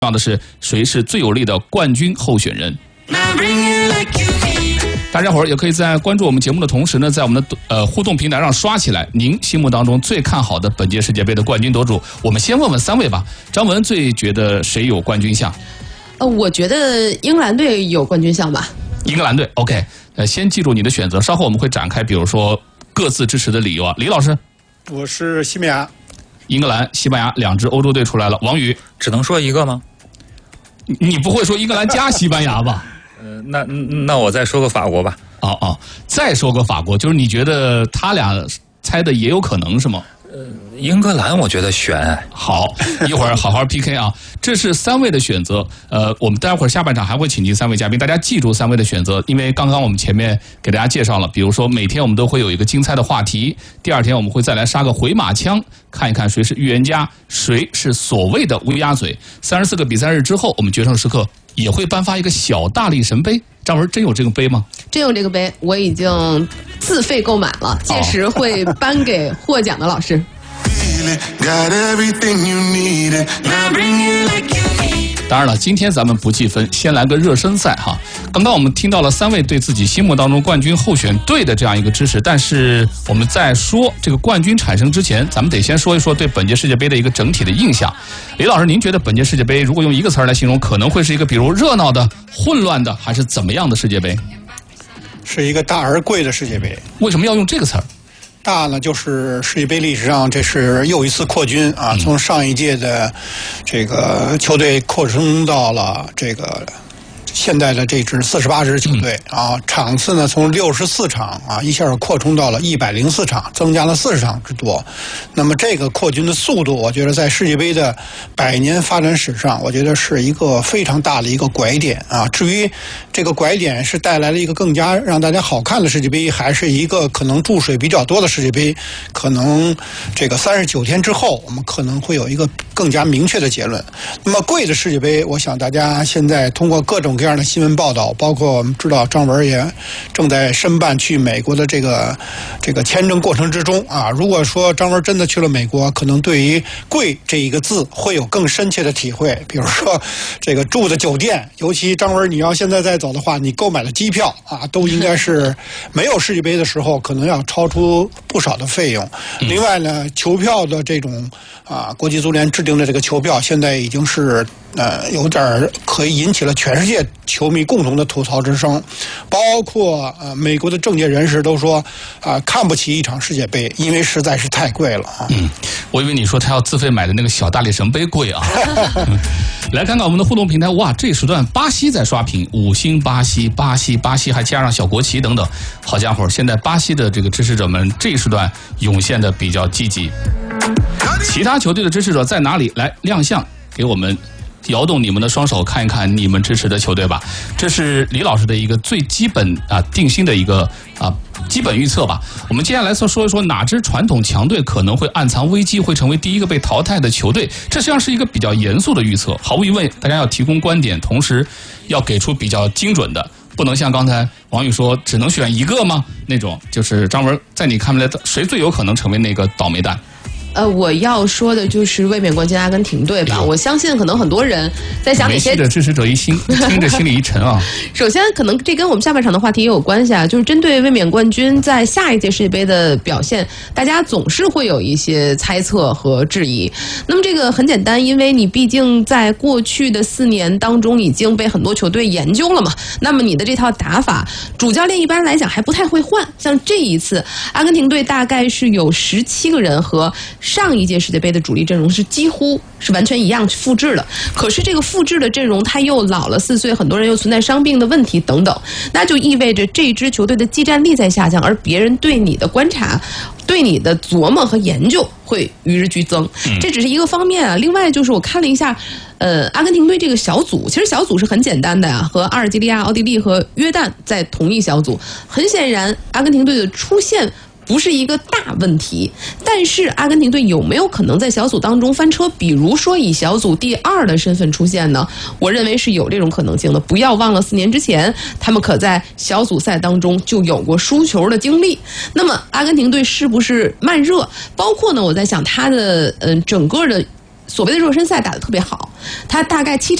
重要的是谁是最有力的冠军候选人。大家伙儿也可以在关注我们节目的同时呢，在我们的互动平台上刷起来您心目当中最看好的本届世界杯的冠军得主。我们先问问三位吧。张文最觉得谁有冠军相？ 我觉得英格兰队有冠军相吧。 英格兰队 ，OK。先记住你的选择，稍后我们会展开，比如说各自支持的理由啊。李老师， 我是西班牙。 英格兰、西班牙两支欧洲队出来了。王宇， 只能说一个吗？ 你不会说英格兰加西班牙吧？ 那我再说个法国吧。 再说个法国，就是你觉得他俩猜的也有可能是吗？ 英格兰我觉得悬。 好，一会儿好好 PK 啊！这是三位的选择。我们待会儿下半场还会请进三位嘉宾，大家记住三位的选择，因为刚刚我们前面给大家介绍了，比如说每天我们都会有一个精彩的话题，第二天我们会再来杀个回马枪，看一看谁是预言家，谁是所谓的乌鸦嘴。34个比赛日之后，我们决胜时刻也会颁发一个小大力神杯。张文，真有这个杯吗？ 真有这个杯，我已经自费购买了，届时会颁给获奖的老师。 当然了，今天咱们不计分，先来个热身赛哈。刚刚我们听到了三位对自己心目当中冠军候选队的这样一个支持，但是我们在说这个冠军产生之前，咱们得先说一说对本届世界杯的一个整体的印象。李老师，您觉得本届世界杯如果用一个词来形容，可能会是一个比如热闹的、混乱的，还是怎么样的世界杯？ 是一个大而贵的世界杯。 为什么要用这个词儿？ 大呢，就是世界杯历史上这是又一次扩军啊，从上一届的这个球队扩充到了这个现在的这支48支球队啊，场次呢从64场啊一下扩充到了104场，增加了40场之多。那么这个扩军的速度，我觉得在世界杯的100年发展史上，我觉得是一个非常大的一个拐点啊。至于这个拐点是带来了一个更加让大家好看的世界杯，还是一个可能注水比较多的世界杯，可能这个39天之后，我们可能会有一个更加明确的结论。那么贵的世界杯，我想大家现在通过各种各样的新闻报道，包括我们知道张文也正在申办去美国的这个签证过程之中啊。如果说张文真的去了美国，可能对于贵这一个字会有更深切的体会。比如说这个住的酒店，尤其张文你要现在再走的话，你购买的机票啊，都应该是没有世界杯的时候可能要超出不少的费用。另外呢，球票的这种国际足联制定的这个球票，现在已经是有点可以引起了全世界球迷共同的吐槽之声，包括美国的政界人士都说看不起一场世界杯，因为实在是太贵了啊。 我以为你说他要自费买的那个小大力神杯贵啊。来看看我们的互动平台，哇，这时段巴西在刷屏，5星巴西，巴西还加上小国旗等等，好家伙，现在巴西的这个支持者们这一时段涌现的比较积极。其他球队的支持者在哪里？来亮相，给我们摇动你们的双手，看一看你们支持的球队吧。这是李老师的一个最基本定心的一个基本预测吧。我们接下来说一说哪支传统强队可能会暗藏危机，会成为第一个被淘汰的球队。这实际上是一个比较严肃的预测，毫无疑问，大家要提供观点，同时要给出比较精准的，不能像刚才王宇说只能选一个吗？那种就是张文，在你看来，谁最有可能成为那个倒霉蛋？ 我要说的就是卫冕冠军阿根廷队吧。我相信可能很多人在想哪些的支持者听着心里一沉啊。 首先，可能这跟我们下半场的话题也有关系啊，就是针对卫冕冠军在下一届世界杯的表现，大家总是会有一些猜测和质疑。那么这个很简单，因为你毕竟在过去的4年当中已经被很多球队研究了嘛。那么你的这套打法，主教练一般来讲还不太会换。像这一次，阿根廷队大概是有17个人和上一届世界杯的主力阵容是几乎是完全一样复制的，可是这个复制的阵容他又老了4岁，很多人又存在伤病的问题等等，那就意味着这支球队的技战力在下降，而别人对你的观察、对你的琢磨和研究会与日俱增，这只是一个方面啊。另外就是我看了一下阿根廷队这个小组，其实小组是很简单的呀，和阿尔及利亚、奥地利和约旦在同一小组。很显然，阿根廷队的出现不是一个大问题，但是阿根廷队有没有可能在小组当中翻车，比如说以小组第2的身份出现呢？我认为是有这种可能性的。不要忘了4年之前他们可在小组赛当中就有过输球的经历。那么阿根廷队是不是慢热？包括呢，我在想他的整个的所谓的热身赛打得特别好，他大概7